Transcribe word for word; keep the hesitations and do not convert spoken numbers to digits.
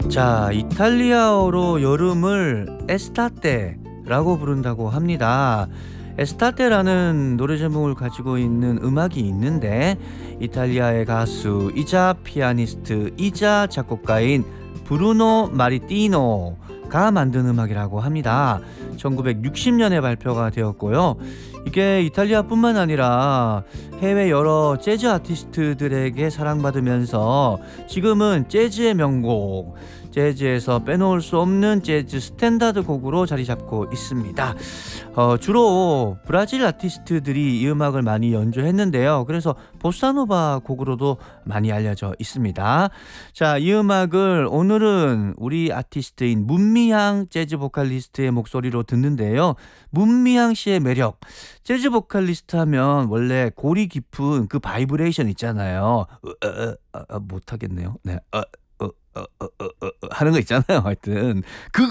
자, 이탈리아어로 여름을 에스타테라고 부른다고 합니다. 에스타테라는 노래 제목을 가지고 있는 음악이 있는데 이탈리아의 가수이자 피아니스트이자 작곡가인 브루노 마리띠노가 만든 음악이라고 합니다. 천구백육십 년에 발표가 되었고요. 이게 이탈리아뿐만 아니라 해외 여러 재즈 아티스트들에게 사랑받으면서 지금은 재즈의 명곡, 재즈에서 빼놓을 수 없는 재즈 스탠다드 곡으로 자리 잡고 있습니다. 어, 주로 브라질 아티스트들이 이 음악을 많이 연주했는데요. 그래서 보사노바 곡으로도 많이 알려져 있습니다. 자, 이 음악을 오늘은 우리 아티스트인 문미향 재즈 보컬리스트의 목소리로 듣는데요. 문미향 씨의 매력, 재즈 보컬리스트 하면 원래 고리 깊은 그 바이브레이션 있잖아요. 어, 어, 어, 어, 못하겠네요. 네. 어, 어, 어, 어, 어, 어, 하는 거 있잖아요. 하여튼 그